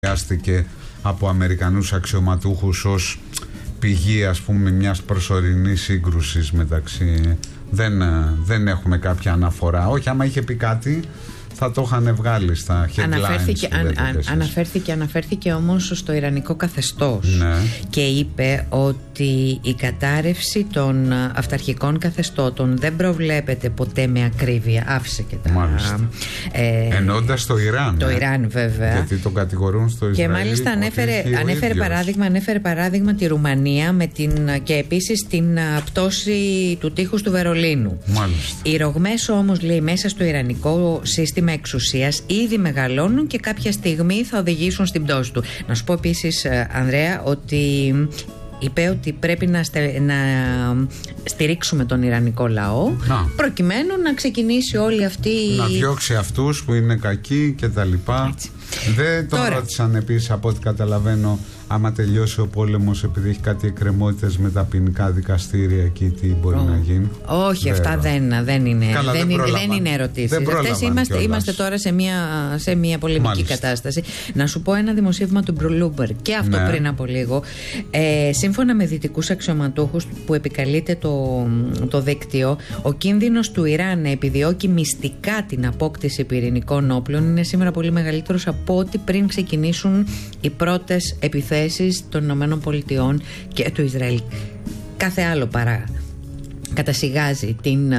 χρειάστηκε από Αμερικανούς αξιωματούχους ως πηγή, ας πούμε, μιας προσωρινής σύγκρουσης μεταξύ. Δεν έχουμε κάποια αναφορά. Όχι, άμα είχε πει κάτι θα το είχαν βγάλει στα headlines. Αναφέρθηκε όμως στο ιρανικό καθεστώς, ναι. Και είπε ότι η κατάρρευση των αυταρχικών καθεστώτων δεν προβλέπεται ποτέ με ακρίβεια. Άφησε και τα... εννοώντας το Ιράν. Το Ιράν, βέβαια. Γιατί τον κατηγορούν στο Ισραήλ. Και μάλιστα ανέφερε παράδειγμα τη Ρουμανία και επίσης την πτώση του τείχους του Βερολίνου. Μάλιστα. Οι ρογμές όμως, λέει, μέσα στο ιρανικό σύστημα εξουσίας ήδη μεγαλώνουν και κάποια στιγμή θα οδηγήσουν στην πτώση του. Να σου πω επίσης, Ανδρέα, ότι είπε ότι πρέπει να στηρίξουμε τον ιρανικό λαό προκειμένου να ξεκινήσει όλη αυτή... Να διώξει αυτούς που είναι κακοί και τα λοιπά. Δεν τον ρώτησαν επίσης, από ό,τι καταλαβαίνω, άμα τελειώσει ο πόλεμος, επειδή έχει κάτι εκκρεμότητες με τα ποινικά δικαστήρια εκεί, τι μπορεί να γίνει. Όχι, αυτά δεν είναι. Καλά, δεν είναι ερωτήσεις. Είμαστε τώρα σε μια πολεμική κατάσταση. Να σου πω ένα δημοσίευμα του Bloomberg και αυτό πριν από λίγο. Σύμφωνα με δυτικούς αξιωματούχους που επικαλείται το δίκτυο, ο κίνδυνος του Ιράν να επιδιώκει μυστικά την απόκτηση πυρηνικών όπλων είναι σήμερα πολύ μεγαλύτερος από ό,τι πριν ξεκινήσουν οι πρώτες επιθέσεις των Ηνωμένων Πολιτειών και του Ισραήλ. Κάθε άλλο παρά κατασυγάζει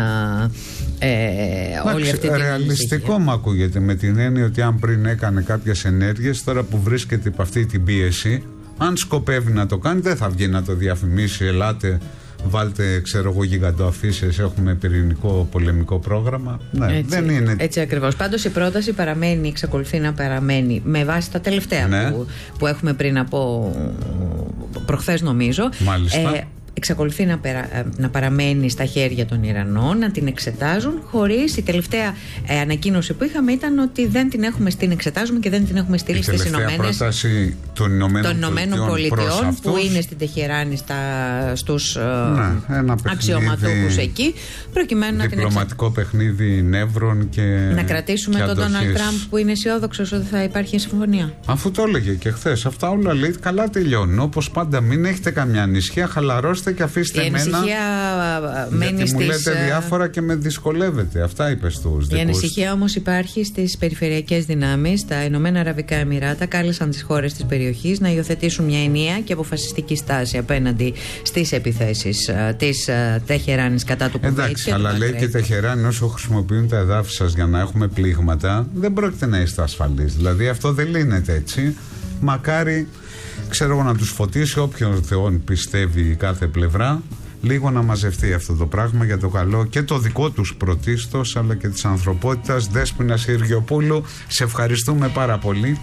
όλη αυτή την ρεαλιστικό μου ακούγεται, με την έννοια ότι αν πριν έκανε κάποιες ενέργειες, τώρα που βρίσκεται υπό αυτή την πίεση, αν σκοπεύει να το κάνει, δεν θα βγει να το διαφημίσει. Ελάτε, βάλτε, ξέρω εγώ, γιγαντοαφίσες, έχουμε πυρηνικό πολεμικό πρόγραμμα. Ναι, έτσι, δεν είναι. Έτσι ακριβώς. Πάντως η πρόταση εξακολουθεί να παραμένει με βάση τα τελευταία που έχουμε πριν από προχθές, νομίζω. Μάλιστα. Εξακολουθεί να παραμένει στα χέρια των Ιρανών, να την εξετάζουν, χωρίς, η τελευταία ανακοίνωση που είχαμε ήταν ότι δεν την έχουμε εξετάζουμε και δεν την έχουμε στείλει στις Ηνωμένες. Η πρόταση των Ηνωμένων Πολιτειών που είναι στην Τεχεράνη στους αξιωματούχους εκεί, προκειμένου να την διπλωματικό παιχνίδι νεύρων και να κρατήσουμε τον Ντόναλντ Τραμπ που είναι αισιόδοξος ότι θα υπάρχει συμφωνία. Αφού το έλεγε και χθες, αυτά όλα λέει καλά τελειώνουν. Όπως πάντα, μην έχετε καμιά ανησυχία, χαλαρώστε και αφήστε εμένα. Γιατί μου λέτε διάφορα και με δυσκολεύεται. Αυτά είπες στους δικούς. Η ανησυχία όμως υπάρχει στις περιφερειακές δυνάμεις. Τα Ηνωμένα Αραβικά Εμιράτα κάλεσαν τις χώρες της περιοχής να υιοθετήσουν μια ενιαία και αποφασιστική στάση απέναντι στις επιθέσεις της Τεχεράνης κατά του Κουβέιτ. Εντάξει, αλλά λέει και η Τεχεράνη, όσο χρησιμοποιούν τα εδάφη σας για να έχουμε πλήγματα, δεν πρόκειται να είστε ασφαλείς. Δηλαδή αυτό δεν λύνεται έτσι. Μακάρι, ξέρω εγώ, να τους φωτίσει όποιον Θεόν πιστεύει κάθε πλευρά, λίγο να μαζευτεί αυτό το πράγμα για το καλό και το δικό τους πρωτίστως, αλλά και της ανθρωπότητας. Δέσποινα Συργιοπούλου, σε ευχαριστούμε πάρα πολύ.